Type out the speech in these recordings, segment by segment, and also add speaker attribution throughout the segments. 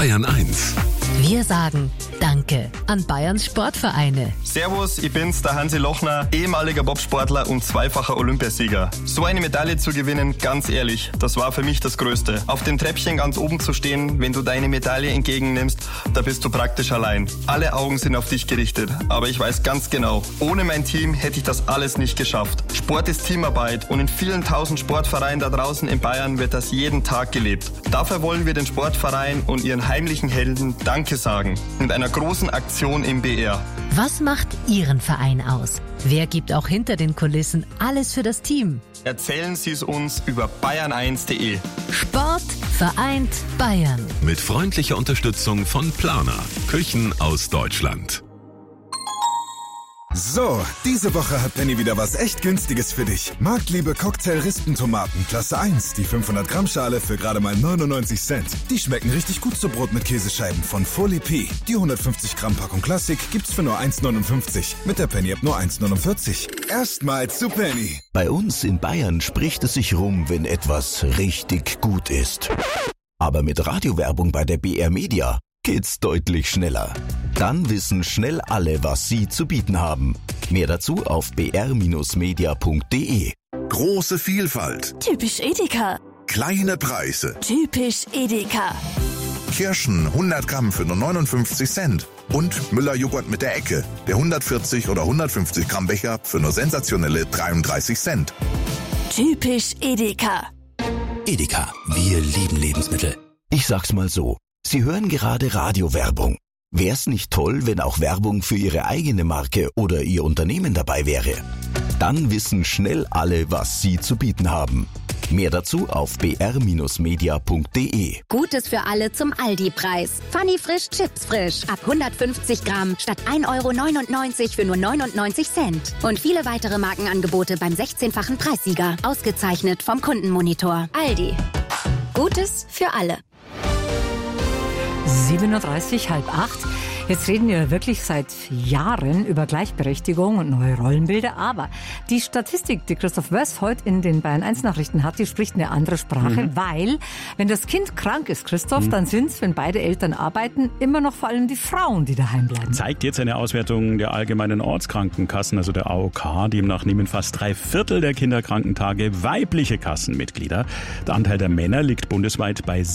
Speaker 1: Bayern 1.
Speaker 2: Wir sagen Danke an Bayerns Sportvereine.
Speaker 3: Servus, ich bin's, der Hansi Lochner, ehemaliger Bobsportler und zweifacher Olympiasieger. So eine Medaille zu gewinnen, ganz ehrlich, das war für mich das Größte. Auf dem Treppchen ganz oben zu stehen, wenn du deine Medaille entgegennimmst, da bist du praktisch allein. Alle Augen sind auf dich gerichtet, aber ich weiß ganz genau, ohne mein Team hätte ich das alles nicht geschafft. Sport ist Teamarbeit und in vielen tausend Sportvereinen da draußen in Bayern wird das jeden Tag gelebt. Dafür wollen wir den Sportverein und ihren heimlichen Helden Danke sagen. Mit einer großen Aktion im BR.
Speaker 2: Was macht Ihren Verein aus? Wer gibt auch hinter den Kulissen alles für das Team?
Speaker 3: Erzählen Sie es uns über bayern1.de.
Speaker 2: Sport vereint Bayern.
Speaker 1: Mit freundlicher Unterstützung von Planer. Küchen aus Deutschland.
Speaker 4: So, diese Woche hat Penny wieder was echt Günstiges für dich. Marktliebe Cocktail-Rispentomaten, Klasse 1, die 500 Gramm Schale für gerade mal 99 Cent. Die schmecken richtig gut zu Brot mit Käsescheiben von Folie P. Die 150 Gramm Packung Klassik gibt's für nur 1,59. Mit der Penny-App nur 1,49. Erstmal zu Penny.
Speaker 5: Bei uns in Bayern spricht es sich rum, wenn etwas richtig gut ist. Aber mit Radiowerbung bei der BR Media geht's deutlich schneller. Dann wissen schnell alle, was sie zu bieten haben. Mehr dazu auf br-media.de.
Speaker 6: Große Vielfalt.
Speaker 7: Typisch Edeka.
Speaker 6: Kleine Preise.
Speaker 7: Typisch Edeka.
Speaker 6: Kirschen 100 Gramm für nur 59 Cent. Und Müller-Joghurt mit der Ecke. Der 140 oder 150 Gramm Becher für nur sensationelle 33 Cent.
Speaker 7: Typisch Edeka.
Speaker 5: Edeka, wir lieben Lebensmittel. Ich sag's mal so, Sie hören gerade Radiowerbung. Wär's nicht toll, wenn auch Werbung für Ihre eigene Marke oder Ihr Unternehmen dabei wäre? Dann wissen schnell alle, was Sie zu bieten haben. Mehr dazu auf br-media.de.
Speaker 8: Gutes für alle zum Aldi-Preis. Funny Frisch Chips Frisch. Ab 150 Gramm statt 1,99 € für nur 99 Cent. Und viele weitere Markenangebote beim 16-fachen Preissieger. Ausgezeichnet vom Kundenmonitor. Aldi. Gutes für alle.
Speaker 9: 7:30 Uhr, 7:30. Jetzt reden wir wirklich seit Jahren über Gleichberechtigung und neue Rollenbilder, aber die Statistik, die Christoph Wöss heute in den Bayern 1 Nachrichten hat, die spricht eine andere Sprache, weil wenn das Kind krank ist, Christoph, dann sind es, wenn beide Eltern arbeiten, immer noch vor allem die Frauen, die daheim bleiben.
Speaker 10: Zeigt jetzt eine Auswertung der allgemeinen Ortskrankenkassen, also der AOK, demnach nehmen fast 3/4 der Kinderkrankentage weibliche Kassenmitglieder. Der Anteil der Männer liegt bundesweit bei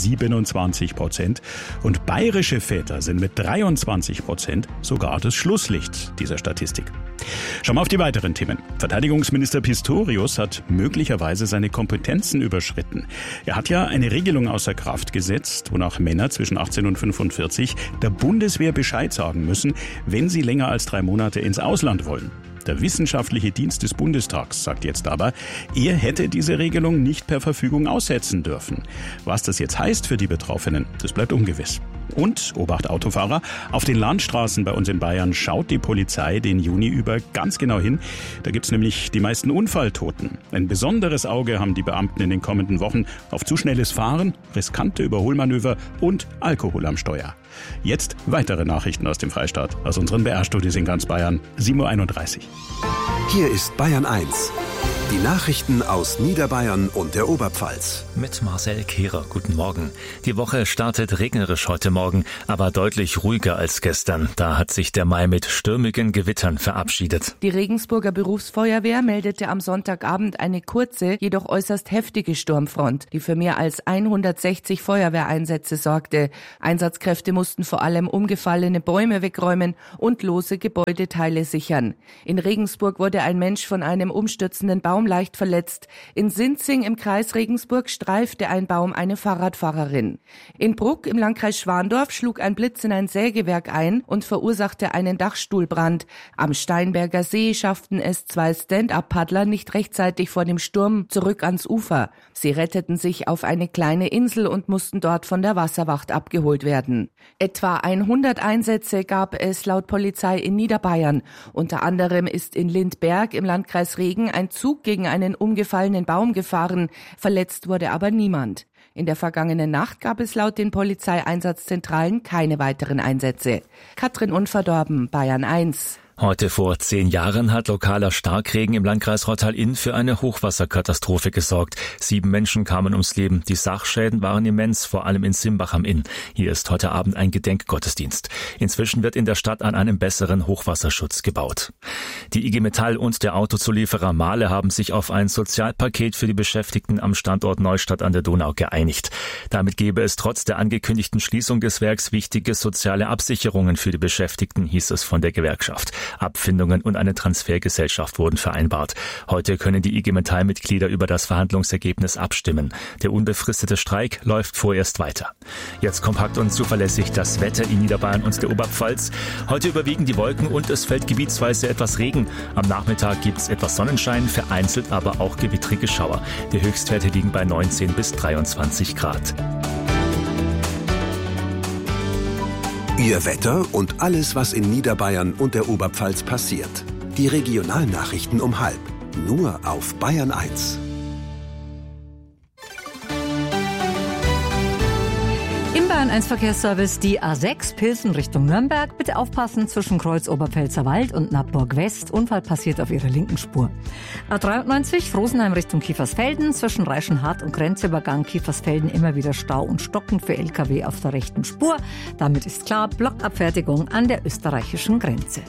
Speaker 10: 27% und bayerische Väter sind mit 23% sogar das Schlusslicht dieser Statistik. Schauen wir auf die weiteren Themen. Verteidigungsminister Pistorius hat möglicherweise seine Kompetenzen überschritten. Er hat ja eine Regelung außer Kraft gesetzt, wonach Männer zwischen 18 und 45 der Bundeswehr Bescheid sagen müssen, wenn sie länger als 3 Monate ins Ausland wollen. Der Wissenschaftliche Dienst des Bundestags sagt jetzt aber, er hätte diese Regelung nicht per Verfügung aussetzen dürfen. Was das jetzt heißt für die Betroffenen, das bleibt ungewiss. Und, Obacht Autofahrer, auf den Landstraßen bei uns in Bayern schaut die Polizei den Juni über ganz genau hin. Da gibt's nämlich die meisten Unfalltoten. Ein besonderes Auge haben die Beamten in den kommenden Wochen auf zu schnelles Fahren, riskante Überholmanöver und Alkohol am Steuer. Jetzt weitere Nachrichten aus dem Freistaat, aus unseren BR-Studios in ganz Bayern, 7:31 Uhr.
Speaker 1: Hier ist Bayern 1. Die Nachrichten aus Niederbayern und der Oberpfalz.
Speaker 11: Mit Marcel Kehrer, guten Morgen. Die Woche startet regnerisch heute Morgen, aber deutlich ruhiger als gestern. Da hat sich der Mai mit stürmigen Gewittern verabschiedet.
Speaker 12: Die Regensburger Berufsfeuerwehr meldete am Sonntagabend eine kurze, jedoch äußerst heftige Sturmfront, die für mehr als 160 Feuerwehreinsätze sorgte. Einsatzkräfte mussten vor allem umgefallene Bäume wegräumen und lose Gebäudeteile sichern. In Regensburg wurde ein Mensch von einem umstürzenden Baum leicht verletzt. In Sinzing im Kreis Regensburg streifte ein Baum eine Fahrradfahrerin. In Bruck im Landkreis Schwandorf schlug ein Blitz in ein Sägewerk ein und verursachte einen Dachstuhlbrand. Am Steinberger See schafften es 2 Stand-up-Paddler nicht rechtzeitig vor dem Sturm zurück ans Ufer. Sie retteten sich auf eine kleine Insel und mussten dort von der Wasserwacht abgeholt werden. Etwa 100 Einsätze gab es laut Polizei in Niederbayern. Unter anderem ist in Lindberg im Landkreis Regen ein Zug gegen einen umgefallenen Baum gefahren. Verletzt wurde aber niemand. In der vergangenen Nacht gab es laut den Polizeieinsatzzentralen keine weiteren Einsätze. Katrin Unverdorben, Bayern 1.
Speaker 11: Heute vor 10 Jahren hat lokaler Starkregen im Landkreis Rottal-Inn für eine Hochwasserkatastrophe gesorgt. 7 Menschen kamen ums Leben. Die Sachschäden waren immens, vor allem in Simbach am Inn. Hier ist heute Abend ein Gedenkgottesdienst. Inzwischen wird in der Stadt an einem besseren Hochwasserschutz gebaut. Die IG Metall und der Autozulieferer Mahle haben sich auf ein Sozialpaket für die Beschäftigten am Standort Neustadt an der Donau geeinigt. Damit gebe es trotz der angekündigten Schließung des Werks wichtige soziale Absicherungen für die Beschäftigten, hieß es von der Gewerkschaft. Abfindungen und eine Transfergesellschaft wurden vereinbart. Heute können die IG Metall-Mitglieder über das Verhandlungsergebnis abstimmen. Der unbefristete Streik läuft vorerst weiter. Jetzt kompakt und zuverlässig das Wetter in Niederbayern und der Oberpfalz. Heute überwiegen die Wolken und es fällt gebietsweise etwas Regen. Am Nachmittag gibt es etwas Sonnenschein, vereinzelt aber auch gewittrige Schauer. Die Höchstwerte liegen bei 19 bis 23 Grad.
Speaker 1: Ihr Wetter und alles, was in Niederbayern und der Oberpfalz passiert. Die Regionalnachrichten um 12:30. Nur auf Bayern 1.
Speaker 9: Im Bayern 1 Verkehrsservice die A6 Pilsen Richtung Nürnberg. Bitte aufpassen zwischen Kreuz Oberpfälzer Wald und Nappburg West. Unfall passiert auf ihrer linken Spur. A93 Rosenheim Richtung Kiefersfelden. Zwischen Reichenhardt und Grenzübergang Kiefersfelden immer wieder Stau und Stocken für LKW auf der rechten Spur. Damit ist klar, Blockabfertigung an der österreichischen Grenze.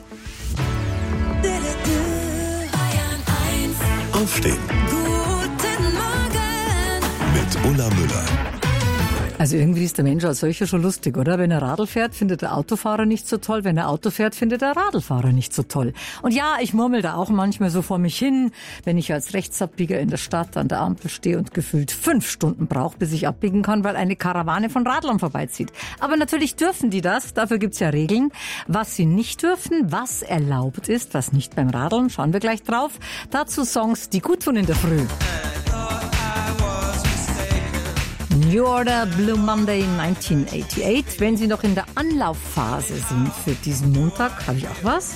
Speaker 1: Aufstehen.
Speaker 7: Guten Morgen.
Speaker 1: Mit Ulla Müller.
Speaker 9: Also irgendwie ist der Mensch als solcher schon lustig, oder? Wenn er Radl fährt, findet der Autofahrer nicht so toll. Wenn er Auto fährt, findet der Radlfahrer nicht so toll. Und ja, ich murmel da auch manchmal so vor mich hin, wenn ich als Rechtsabbieger in der Stadt an der Ampel stehe und gefühlt 5 Stunden brauche, bis ich abbiegen kann, weil eine Karawane von Radlern vorbeizieht. Aber natürlich dürfen die das, dafür gibt's ja Regeln. Was sie nicht dürfen, was erlaubt ist, was nicht beim Radeln, schauen wir gleich drauf. Dazu Songs, die gut tun in der Früh. New Order, Blue Monday 1988. Wenn Sie noch in der Anlaufphase sind für diesen Montag, habe ich auch was.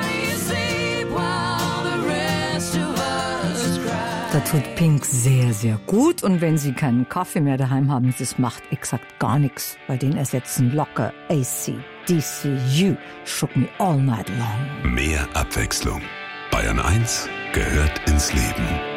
Speaker 9: Da tut Pink sehr, sehr gut. Und wenn Sie keinen Kaffee mehr daheim haben, das macht exakt gar nichts. Bei den ersetzen locker AC/DC. Shook me all night long.
Speaker 1: Mehr Abwechslung. Bayern 1 gehört ins Leben.